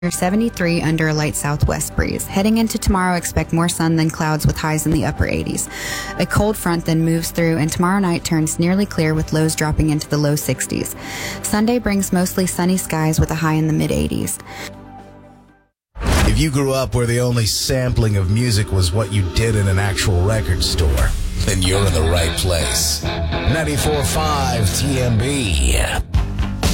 73 under a light southwest breeze. Heading into tomorrow, expect more sun than clouds with highs in the upper 80s. A cold front then moves through, and tomorrow night turns nearly clear with lows dropping into the low 60s. Sunday brings mostly sunny skies with a high in the mid 80s. If you grew up where the only sampling of music was what you did in an actual record store, then you're in the right place. 94.5 TMB.